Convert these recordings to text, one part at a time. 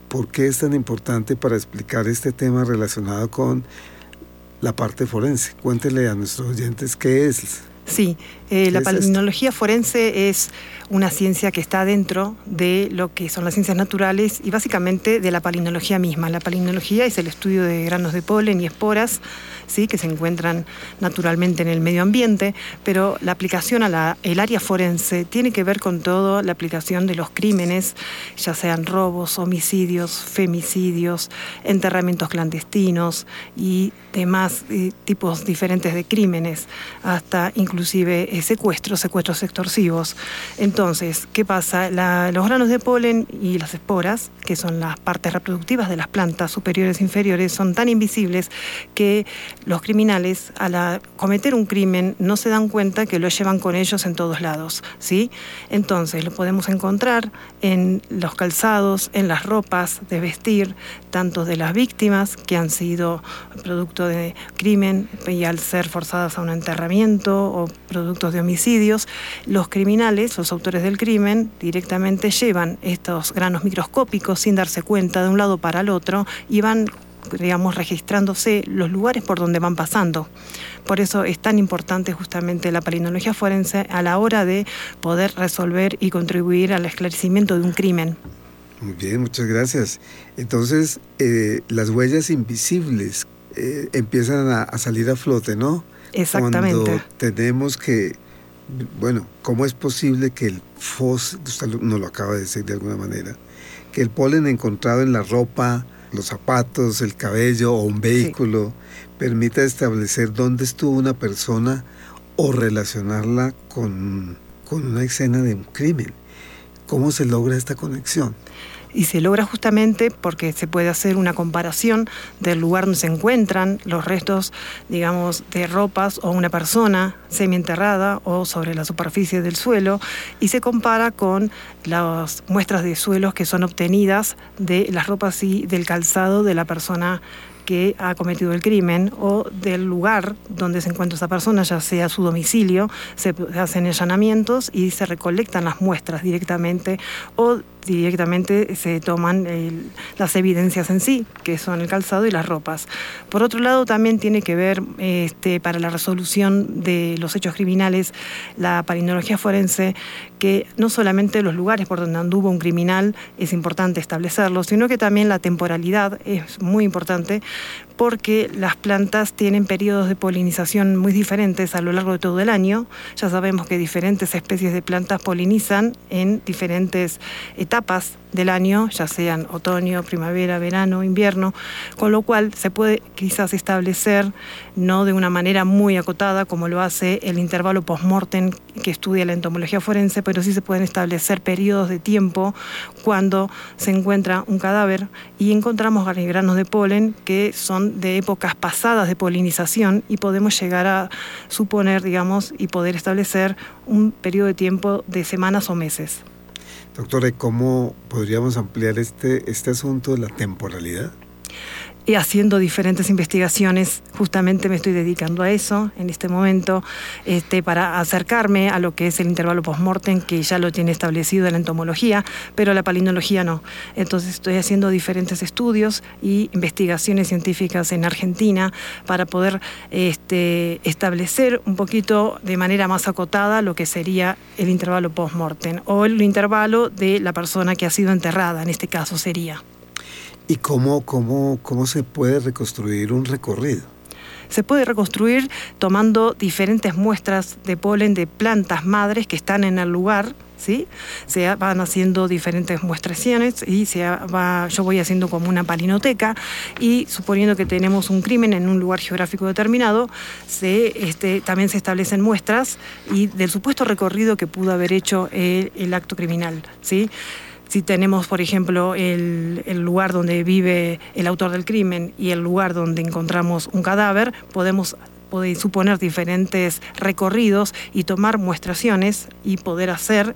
por qué es tan importante para explicar este tema relacionado con la parte forense. Cuéntele a nuestros oyentes qué es. Sí, la palinología forense es una ciencia que está dentro de lo que son las ciencias naturales y básicamente de la palinología misma. La palinología es el estudio de granos de polen y esporas, ¿sí?, que se encuentran naturalmente en el medio ambiente, pero la aplicación a el área forense tiene que ver con todo la aplicación de los crímenes, ya sean robos, homicidios, femicidios, enterramientos clandestinos y demás tipos diferentes de crímenes, hasta inclusive secuestros extorsivos. Entonces, ¿qué pasa? Los granos de polen y las esporas, que son las partes reproductivas de las plantas superiores e inferiores, son tan invisibles que los criminales, al cometer un crimen, no se dan cuenta que lo llevan con ellos en todos lados, ¿sí? Entonces, lo podemos encontrar en los calzados, en las ropas de vestir, tanto de las víctimas que han sido producto de crimen y al ser forzadas a un enterramiento o productos de homicidios, los criminales, los autores del crimen, directamente llevan estos granos microscópicos sin darse cuenta de un lado para el otro y van, digamos, registrándose los lugares por donde van pasando. Por eso es tan importante justamente la palinología forense a la hora de poder resolver y contribuir al esclarecimiento de un crimen. Muy bien, muchas gracias. Entonces, las huellas invisibles empiezan a salir a flote, ¿no? Exactamente. Cuando tenemos que, bueno, ¿cómo es posible que el fósil, usted nos lo acaba de decir de alguna manera, que el polen encontrado en la ropa, los zapatos, el cabello o un vehículo permita establecer dónde estuvo una persona o relacionarla con una escena de un crimen? ¿Cómo se logra esta conexión? Y se logra justamente porque se puede hacer una comparación del lugar donde se encuentran los restos, digamos, de ropas o una persona semienterrada o sobre la superficie del suelo, y se compara con las muestras de suelos que son obtenidas de las ropas y del calzado de la persona que ha cometido el crimen o del lugar donde se encuentra esa persona, ya sea su domicilio. Se hacen allanamientos y se recolectan las muestras directamente o directamente se toman las evidencias en sí, que son el calzado y las ropas. Por otro lado, también tiene que ver para la resolución de los hechos criminales la palinología forense, que no solamente los lugares por donde anduvo un criminal es importante establecerlo, sino que también la temporalidad es muy importante, porque las plantas tienen periodos de polinización muy diferentes a lo largo de todo el año. Ya sabemos que diferentes especies de plantas polinizan en diferentes etapas del año, ya sean otoño, primavera, verano, invierno, con lo cual se puede quizás establecer, no de una manera muy acotada como lo hace el intervalo post-mortem que estudia la entomología forense, pero sí se pueden establecer periodos de tiempo cuando se encuentra un cadáver y encontramos granos de polen que son de épocas pasadas de polinización, y podemos llegar a suponer, digamos, y poder establecer un periodo de tiempo de semanas o meses. Doctora, ¿cómo podríamos ampliar este asunto de la temporalidad? Y haciendo diferentes investigaciones, justamente me estoy dedicando a eso en este momento, para acercarme a lo que es el intervalo post-mortem, que ya lo tiene establecido la entomología, pero la palinología no. Entonces estoy haciendo diferentes estudios y investigaciones científicas en Argentina para poder establecer un poquito de manera más acotada lo que sería el intervalo post-mortem o el intervalo de la persona que ha sido enterrada, en este caso sería. ¿Y cómo se puede reconstruir un recorrido? Se puede reconstruir tomando diferentes muestras de polen de plantas madres que están en el lugar, ¿sí? Se van haciendo diferentes muestraciones y yo voy haciendo como una palinoteca, y suponiendo que tenemos un crimen en un lugar geográfico determinado, también se establecen muestras y del supuesto recorrido que pudo haber hecho el acto criminal, ¿sí? Si tenemos, por ejemplo, el lugar donde vive el autor del crimen y el lugar donde encontramos un cadáver, podemos suponer diferentes recorridos y tomar muestraciones y poder hacer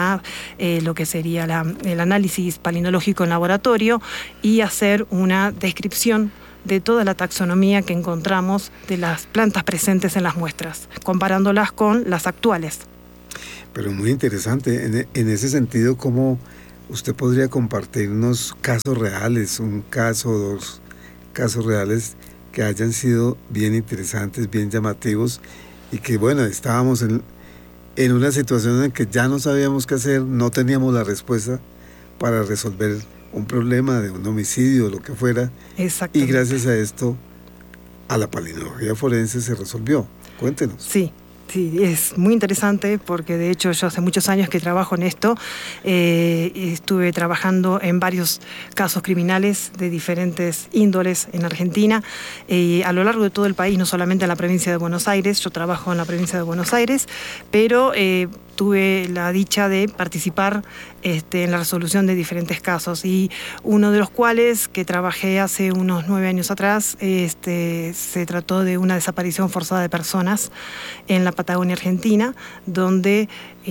lo que sería el análisis palinológico en laboratorio y hacer una descripción de toda la taxonomía que encontramos de las plantas presentes en las muestras, comparándolas con las actuales. Pero muy interesante, en ese sentido, ¿cómo ¿Usted podría compartirnos casos reales, un caso o dos casos reales que hayan sido bien interesantes, bien llamativos y que, bueno, estábamos en una situación en que ya no sabíamos qué hacer, no teníamos la respuesta para resolver un problema de un homicidio o lo que fuera, y gracias a esto, a la palinología forense se resolvió? Cuéntenos. Sí. Sí, es muy interesante porque de hecho yo hace muchos años que trabajo en esto. Estuve trabajando en varios casos criminales de diferentes índoles en Argentina, a lo largo de todo el país, no solamente en la provincia de Buenos Aires. Yo trabajo en la provincia de Buenos Aires, pero tuve la dicha de participar en la resolución de diferentes casos, y uno de los cuales que trabajé hace unos 9 años atrás se trató de una desaparición forzada de personas en la Patagonia Argentina, donde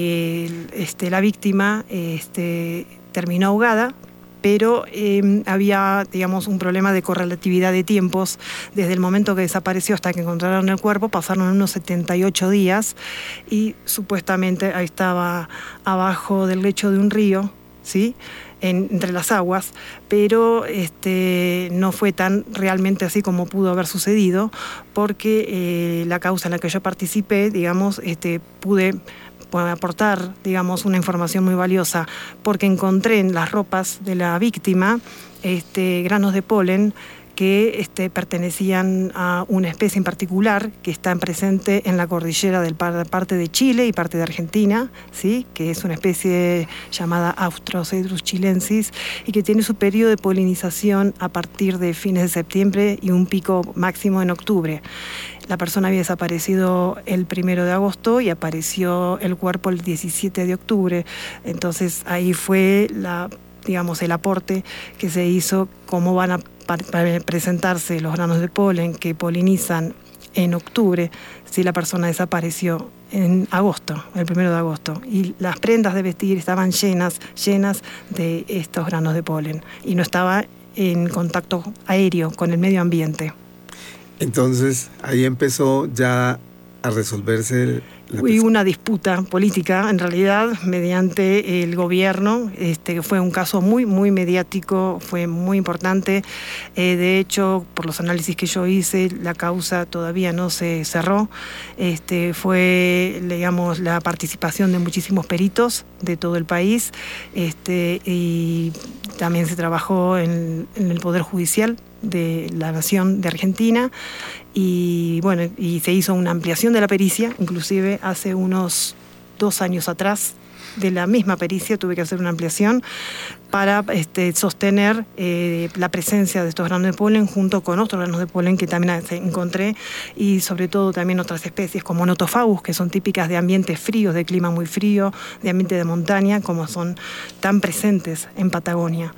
la víctima terminó ahogada, pero había, digamos, un problema de correlatividad de tiempos. Desde el momento que desapareció hasta que encontraron el cuerpo pasaron unos 78 días, y supuestamente ahí estaba abajo del lecho de un río, ¿sí?, entre las aguas, pero no fue tan realmente así como pudo haber sucedido, porque la causa en la que yo participé, digamos, pude aportar, digamos, una información muy valiosa, porque encontré en las ropas de la víctima granos de polen que pertenecían a una especie en particular que está presente en la cordillera de parte de Chile y parte de Argentina, ¿sí?, que es una especie llamada Austrocedrus chilensis y que tiene su periodo de polinización a partir de fines de septiembre y un pico máximo en octubre. La persona había desaparecido el 1 de agosto y apareció el cuerpo el 17 de octubre. Entonces ahí fue el aporte que se hizo, cómo van a presentarse los granos de polen que polinizan en octubre si la persona desapareció en agosto, el 1 de agosto. Y las prendas de vestir estaban llenas de estos granos de polen y no estaba en contacto aéreo con el medio ambiente. Entonces, ahí empezó ya a resolverse y una disputa política, en realidad, mediante el gobierno. Fue un caso muy, muy mediático, fue muy importante. De hecho, por los análisis que yo hice, la causa todavía no se cerró. Fue, digamos, la participación de muchísimos peritos de todo el país, y también se trabajó en el Poder Judicial de la Nación de Argentina, y bueno, y se hizo una ampliación de la pericia. Inclusive hace unos 2 años atrás, de la misma pericia tuve que hacer una ampliación para sostener la presencia de estos granos de polen junto con otros granos de polen que también encontré, y sobre todo también otras especies como Notofagus, que son típicas de ambientes fríos, de clima muy frío, de ambiente de montaña, como son tan presentes en Patagonia.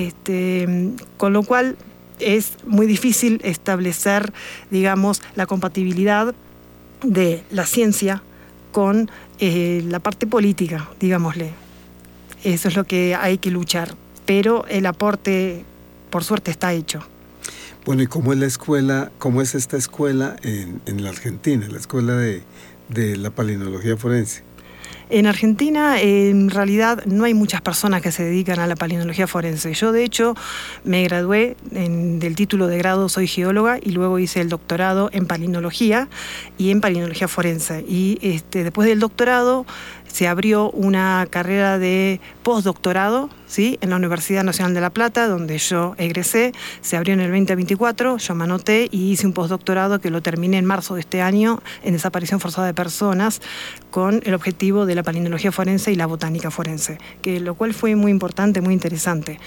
Con lo cual es muy difícil establecer, digamos, la compatibilidad de la ciencia con la parte política, digámosle. Eso es lo que hay que luchar, pero el aporte, por suerte, está hecho. Bueno, ¿y cómo es la escuela, cómo es esta escuela en la Argentina, la escuela de la palinología forense? En Argentina, en realidad, no hay muchas personas que se dedican a la palinología forense. Yo, de hecho, me gradué del título de grado, soy geóloga, y luego hice el doctorado en palinología y en palinología forense. Y después del doctorado se abrió una carrera de postdoctorado, ¿sí?, en la Universidad Nacional de La Plata, donde yo egresé. Se abrió en el 2024, yo me anoté y hice un postdoctorado que lo terminé en marzo de este año en desaparición forzada de personas, con el objetivo de la palinología forense y la botánica forense, lo cual fue muy importante, muy interesante.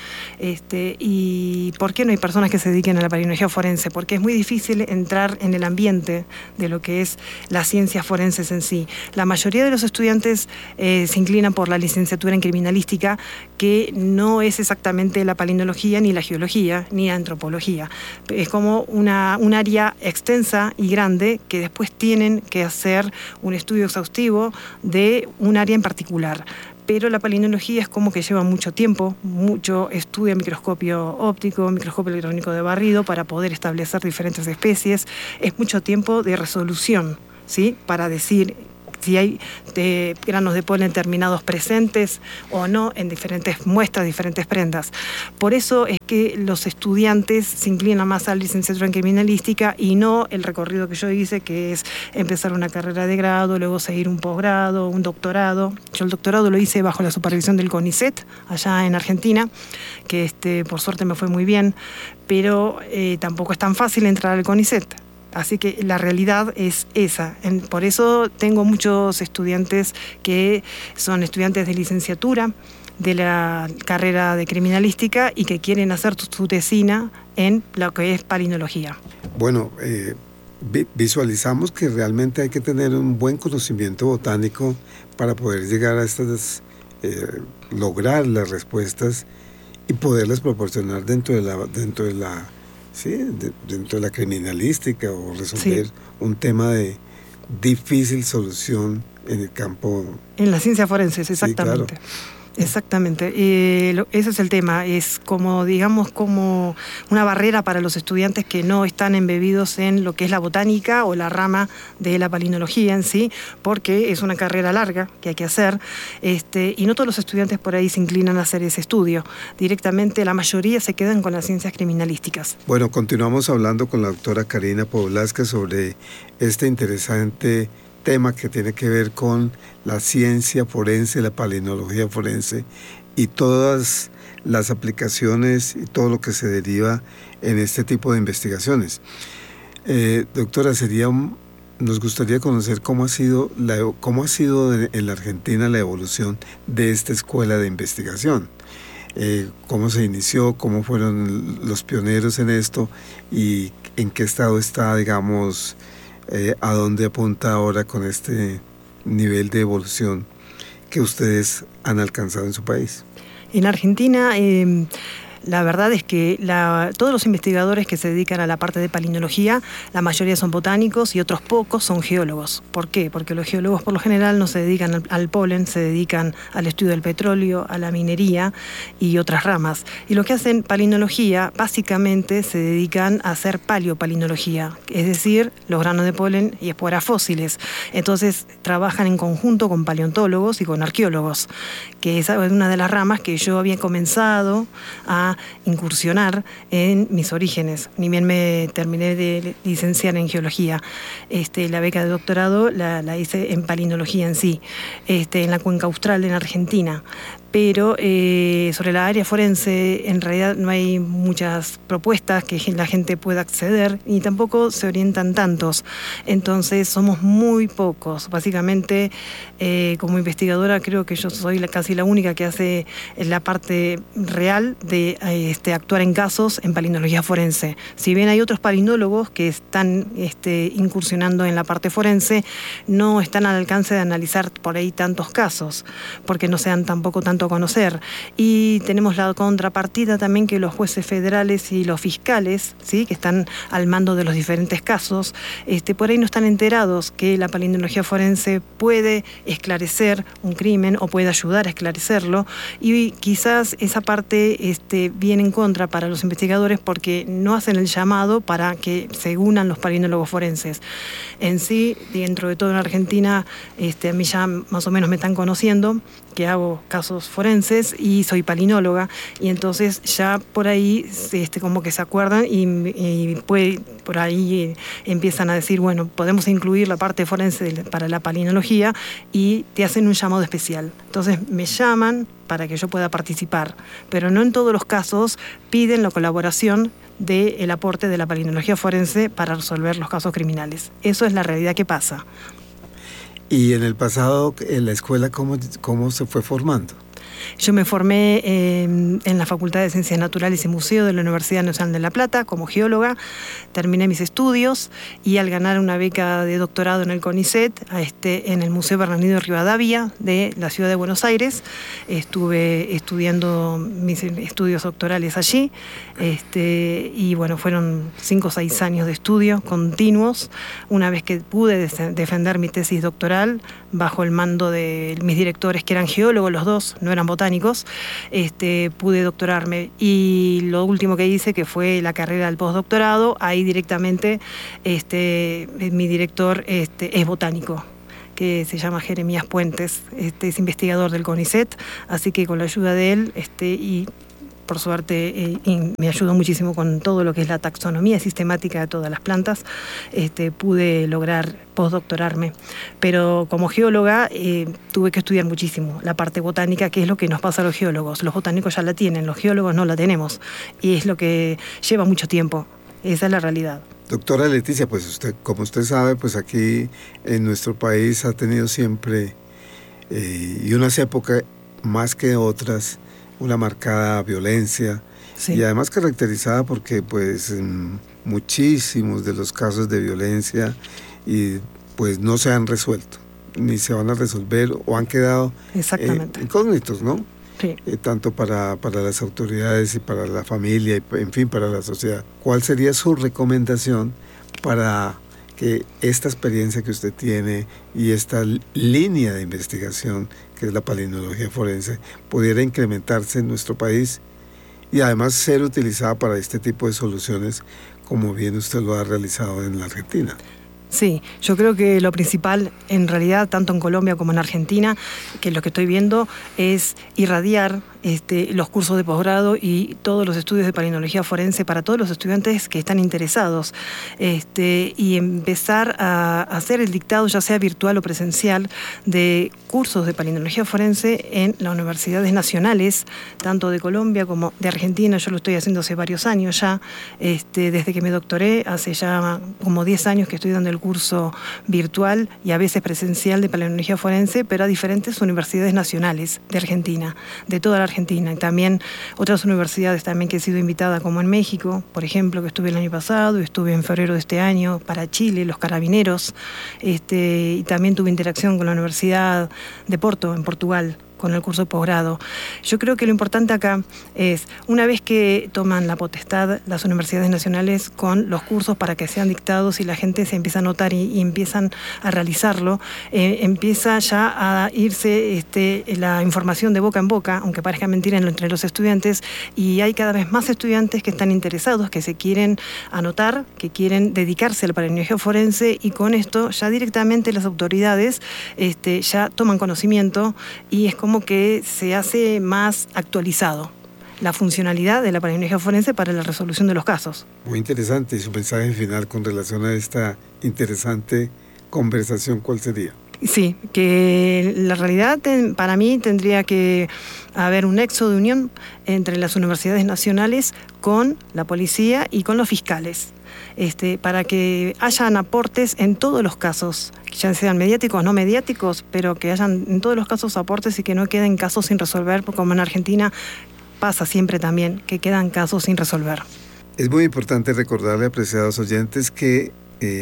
¿Y por qué no hay personas que se dediquen a la palinología forense? Porque es muy difícil entrar en el ambiente de lo que es las ciencias forenses en sí. La mayoría de los estudiantes se inclinan por la licenciatura en criminalística, que no es exactamente la palinología, ni la geología, ni la antropología. Es como un área extensa y grande que después tienen que hacer un estudio exhaustivo de un área en particular. Pero la palinología es como que lleva mucho tiempo, mucho estudio, microscopio óptico, microscopio electrónico de barrido, para poder establecer diferentes especies. Es mucho tiempo de resolución, ¿sí?, para decir si hay granos de polen terminados presentes o no en diferentes muestras, diferentes prendas. Por eso es que los estudiantes se inclinan más a la licenciatura en criminalística y no el recorrido que yo hice, que es empezar una carrera de grado, luego seguir un posgrado, un doctorado. Yo el doctorado lo hice bajo la supervisión del CONICET, allá en Argentina, que por suerte me fue muy bien, pero tampoco es tan fácil entrar al CONICET. Así que la realidad es esa. Por eso tengo muchos estudiantes que son estudiantes de licenciatura de la carrera de criminalística y que quieren hacer su tesina en lo que es palinología. Bueno, visualizamos que realmente hay que tener un buen conocimiento botánico para poder llegar a estas, lograr las respuestas y poderlas proporcionar dentro de la criminalística o resolver un tema de difícil solución en el campo. En las ciencias forenses, exactamente. Sí, claro. Exactamente, ese es el tema, es como una barrera para los estudiantes que no están embebidos en lo que es la botánica o la rama de la palinología en sí, porque es una carrera larga que hay que hacer, y no todos los estudiantes por ahí se inclinan a hacer ese estudio. Directamente la mayoría se quedan con las ciencias criminalísticas. Bueno, continuamos hablando con la doctora Karina Poblasca sobre este interesante tema que tiene que ver con la ciencia forense, la palinología forense y todas las aplicaciones y todo lo que se deriva en este tipo de investigaciones. Doctora, nos gustaría conocer cómo ha sido en la Argentina la evolución de esta escuela de investigación. Cómo se inició, cómo fueron los pioneros en esto y en qué estado está, digamos, a dónde apunta ahora con este nivel de evolución que ustedes han alcanzado en su país. En Argentina, la verdad es que todos los investigadores que se dedican a la parte de palinología, la mayoría son botánicos y otros pocos son geólogos. ¿Por qué? Porque los geólogos por lo general no se dedican al polen, se dedican al estudio del petróleo, a la minería y otras ramas. Y los que hacen palinología básicamente se dedican a hacer paleopalinología, es decir, los granos de polen y esporas fósiles. Entonces trabajan en conjunto con paleontólogos y con arqueólogos, que esa es una de las ramas que yo había comenzado a incursionar en mis orígenes. Ni bien me terminé de licenciar en geología. La beca de doctorado la hice en palinología en sí, en la Cuenca Austral en Argentina. Pero sobre la área forense en realidad no hay muchas propuestas que la gente pueda acceder y tampoco se orientan tantos. Entonces somos muy pocos. Básicamente, como investigadora creo que yo soy casi la única que hace la parte real de actuar en casos en palinología forense. Si bien hay otros palinólogos que están incursionando en la parte forense, no están al alcance de analizar por ahí tantos casos, porque no sean tampoco tanto a conocer. Y tenemos la contrapartida también, que los jueces federales y los fiscales, ¿sí?, que están al mando de los diferentes casos, por ahí no están enterados que la palinología forense puede esclarecer un crimen o puede ayudar a esclarecerlo, y quizás esa parte viene en contra para los investigadores porque no hacen el llamado para que se unan los palinólogos forenses. En sí, dentro de todo en Argentina, a mí ya más o menos me están conociendo que hago casos forenses y soy palinóloga, y entonces ya por ahí como que se acuerdan y por ahí empiezan a decir, bueno, podemos incluir la parte forense para la palinología, y te hacen un llamado especial. Entonces me llaman para que yo pueda participar, pero no en todos los casos piden la colaboración del aporte de la palinología forense para resolver los casos criminales. Eso es la realidad que pasa. Y en el pasado, en la escuela, ¿cómo se fue formando? Yo me formé en la Facultad de Ciencias Naturales y Museo de la Universidad Nacional de La Plata como geóloga. Terminé mis estudios y al ganar una beca de doctorado en el CONICET, en el Museo Bernardino Rivadavia de la Ciudad de Buenos Aires, estuve estudiando mis estudios doctorales allí. Y bueno, fueron 5 o 6 años de estudio continuos. Una vez que pude defender mi tesis doctoral bajo el mando de mis directores, que eran geólogos los dos, no eran botánicos, pude doctorarme. Y lo último que hice, que fue la carrera del postdoctorado, ahí directamente mi director es botánico, que se llama Jeremías Puentes. Es investigador del CONICET, así que con la ayuda de él y por suerte me ayudó muchísimo con todo lo que es la taxonomía sistemática de todas las plantas, pude lograr postdoctorarme. Pero como geóloga tuve que estudiar muchísimo la parte botánica, que es lo que nos pasa a los geólogos. Los botánicos ya la tienen, los geólogos no la tenemos, y es lo que lleva mucho tiempo. Esa es la realidad. Doctora Leticia, pues usted, como usted sabe, pues aquí en nuestro país ha tenido siempre, y unas épocas más que otras, una marcada violencia, sí. Y además caracterizada porque pues muchísimos de los casos de violencia y pues no se han resuelto, ni se van a resolver o han quedado incógnitos, ¿no? Sí. Tanto para las autoridades y para la familia y en fin para la sociedad. ¿Cuál sería su recomendación para que esta experiencia que usted tiene y esta línea de investigación que es la palinología forense pudiera incrementarse en nuestro país y además ser utilizada para este tipo de soluciones como bien usted lo ha realizado en la Argentina? Sí, yo creo que lo principal en realidad, tanto en Colombia como en Argentina, que lo que estoy viendo es irradiar los cursos de posgrado y todos los estudios de palinología forense para todos los estudiantes que están interesados, y empezar a hacer el dictado, ya sea virtual o presencial, de cursos de palinología forense en las universidades nacionales, tanto de Colombia como de Argentina. Yo lo estoy haciendo hace varios años ya, desde que me doctoré, hace ya como 10 años que estoy dando el curso virtual y a veces presencial de palinología forense, pero a diferentes universidades nacionales de Argentina, de toda la Argentina, y también otras universidades también que he sido invitada, como en México, por ejemplo, que estuve el año pasado, y estuve en febrero de este año para Chile, los Carabineros, y también tuve interacción con la Universidad de Porto, en Portugal, con el curso de posgrado. Yo creo que lo importante acá es, una vez que toman la potestad las universidades nacionales con los cursos para que sean dictados y la gente se empieza a notar y empiezan a realizarlo, empieza ya a irse la información de boca en boca, aunque parezca mentira, entre los estudiantes, y hay cada vez más estudiantes que están interesados, que se quieren anotar, que quieren dedicarse al palinología forense, y con esto ya directamente las autoridades ya toman conocimiento y es como que se hace más actualizado la funcionalidad de la palinología forense para la resolución de los casos. Muy interesante. ¿Y su mensaje final con relación a esta interesante conversación cuál sería? Sí, que la realidad para mí tendría que haber un nexo de unión entre las universidades nacionales con la policía y con los fiscales, para que hayan aportes en todos los casos, ya sean mediáticos o no mediáticos, pero que hayan en todos los casos aportes y que no queden casos sin resolver, como en Argentina pasa siempre también, que quedan casos sin resolver. Es muy importante recordarle, apreciados oyentes, que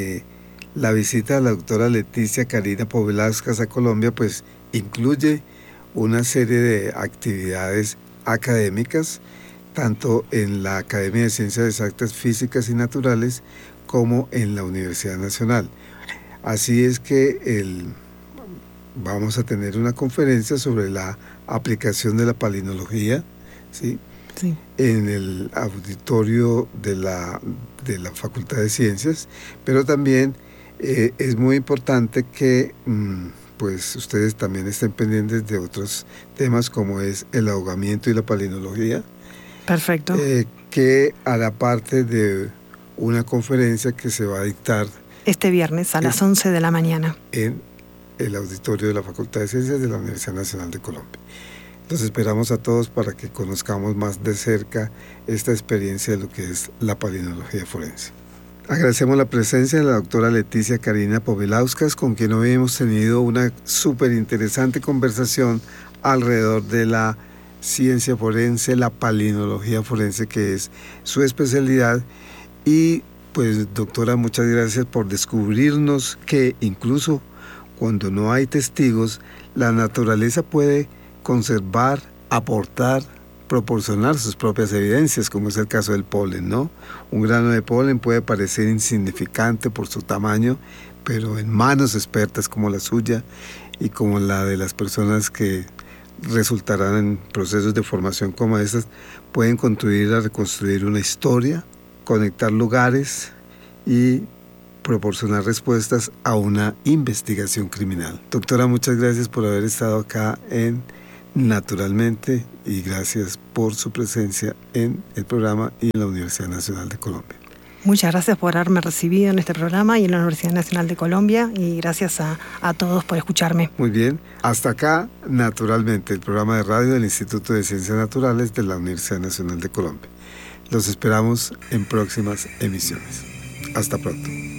la visita de la doctora Leticia Karina Poblauskas a Colombia pues incluye una serie de actividades académicas, tanto en la Academia de Ciencias Exactas, Físicas y Naturales como en la Universidad Nacional. Así es que vamos a tener una conferencia sobre la aplicación de la palinología, ¿sí? Sí. En el auditorio de la Facultad de Ciencias, pero también es muy importante que pues ustedes también estén pendientes de otros temas como es el ahogamiento y la palinología. Perfecto. Que a la parte de una conferencia que se va a dictar este viernes a las 11 de la mañana en el auditorio de la Facultad de Ciencias de la Universidad Nacional de Colombia. Los esperamos a todos para que conozcamos más de cerca esta experiencia de lo que es la palinología forense. Agradecemos la presencia de la doctora Leticia Karina Poblauskas, con quien hoy hemos tenido una súper interesante conversación alrededor de la ciencia forense, la palinología forense, que es su especialidad. Y pues doctora, muchas gracias por descubrirnos que incluso cuando no hay testigos, la naturaleza puede conservar, aportar, proporcionar sus propias evidencias, como es el caso del polen, ¿no? Un grano de polen puede parecer insignificante por su tamaño, pero en manos expertas como la suya y como la de las personas que resultarán en procesos de formación como estas, pueden contribuir a reconstruir una historia, conectar lugares y proporcionar respuestas a una investigación criminal. Doctora, muchas gracias por haber estado acá en Naturalmente y gracias por su presencia en el programa y en la Universidad Nacional de Colombia. Muchas gracias por haberme recibido en este programa y en la Universidad Nacional de Colombia, y gracias a todos por escucharme. Muy bien, hasta acá Naturalmente, el programa de radio del Instituto de Ciencias Naturales de la Universidad Nacional de Colombia. Los esperamos en próximas emisiones. Hasta pronto.